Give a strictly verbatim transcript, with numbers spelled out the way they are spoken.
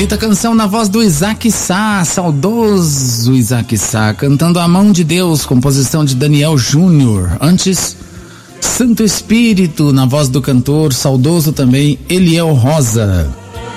Bonita canção na voz do Isaac Sá, saudoso Isaac Sá, cantando A Mão de Deus, composição de Daniel Júnior. Antes, Santo Espírito, na voz do cantor, saudoso também, Eliel Rosa.